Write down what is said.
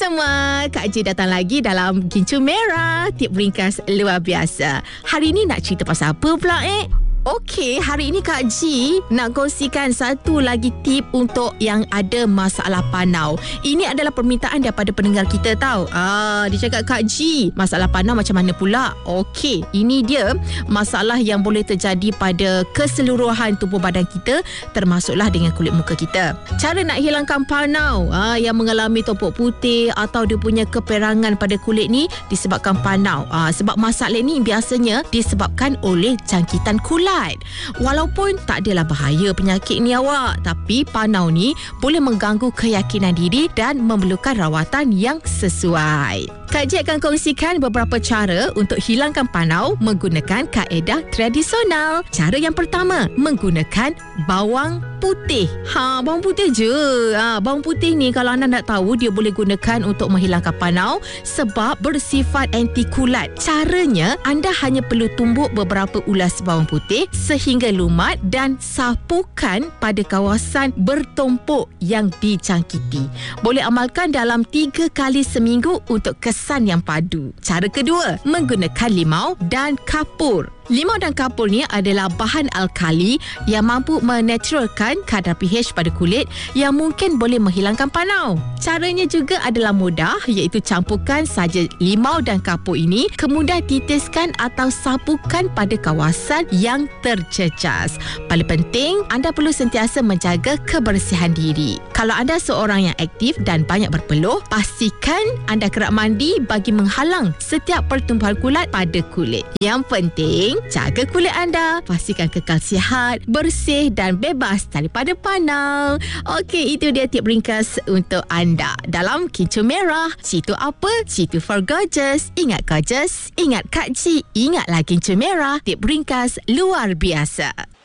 semua, Kak J datang lagi dalam Gincu Merah, tip ringkas luar biasa. Hari ni nak cerita pasal apa pula Okey, hari ini Kak G nak kongsikan satu lagi tip untuk yang ada masalah panau. Ini adalah permintaan daripada pendengar kita tau. Dia cakap, Kak G, masalah panau macam mana pula? Okey, ini dia masalah yang boleh terjadi pada keseluruhan tubuh badan kita, termasuklah dengan kulit muka kita. Cara nak hilangkan panau yang mengalami topok putih atau dia punya keperangan pada kulit ni disebabkan panau. Sebab masalah ni biasanya disebabkan oleh jangkitan kulat. Walaupun tak adalah bahaya penyakit ni awak, tapi panau ni boleh mengganggu keyakinan diri dan memerlukan rawatan yang sesuai. Kak J akan kongsikan beberapa cara untuk hilangkan panau menggunakan kaedah tradisional. Cara yang pertama, menggunakan bawang putih. Bawang putih je. Bawang putih ni kalau anda nak tahu, dia boleh gunakan untuk menghilangkan panau sebab bersifat anti kulat. Caranya, anda hanya perlu tumbuk beberapa ulas bawang putih sehingga lumat dan sapukan pada kawasan bertumpuk yang dijangkiti. Boleh amalkan dalam 3 kali seminggu untuk kesan yang padu. Cara kedua, menggunakan limau dan kapur. Limau dan kapur ni adalah bahan alkali yang mampu menaturalkan kadar pH pada kulit yang mungkin boleh menghilangkan panau. Caranya juga adalah mudah, iaitu campurkan saja limau dan kapur ini, kemudian titiskan atau sapukan pada kawasan yang tercecas. Paling penting, anda perlu sentiasa menjaga kebersihan diri. Kalau anda seorang yang aktif dan banyak berpeluh, pastikan anda kerap mandi bagi menghalang setiap pertumbuhan kulat pada kulit. Yang penting, jaga kulit anda, pastikan kekal sihat, bersih dan bebas daripada panau. Okey, itu dia tip ringkas untuk anda dalam Gincu Merah. Situ apa? Situ for gorgeous. Ingat gorgeous, ingat Kak G, ingatlah Gincu Merah, tip ringkas luar biasa.